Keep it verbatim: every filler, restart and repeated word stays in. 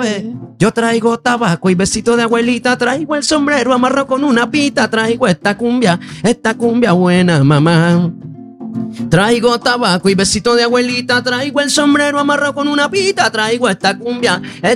Yo traigo tabaco y besito de abuelita, traigo el sombrero amarrado con una pita, traigo esta cumbia, esta cumbia buena, mamá. Traigo tabaco y besito de abuelita, traigo el sombrero amarrado con una pita, traigo esta cumbia.